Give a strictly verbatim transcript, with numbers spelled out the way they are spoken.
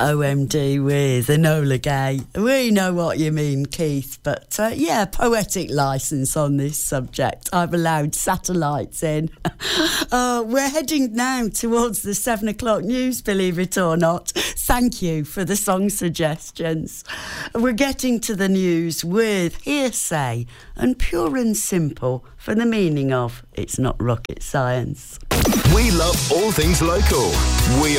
O M D with Enola Gay. We know what you mean, Keith, but uh, yeah, poetic licence on this subject. I've allowed satellites in. uh, we're heading now towards the seven o'clock news, believe it or not. Thank you for the song suggestions. We're getting to the news with Hearsay and Pure and Simple for the meaning of It's Not Rocket Science. We love all things local. We